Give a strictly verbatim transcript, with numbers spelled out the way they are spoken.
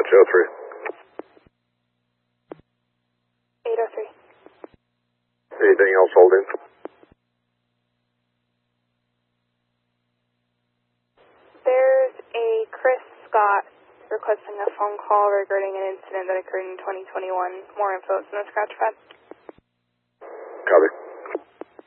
Dispatch oh three. eight oh three. Anything else holding? There's a Chris Scott requesting a phone call regarding an incident that occurred in twenty twenty-one. More info, it's in the scratch pad. Copy.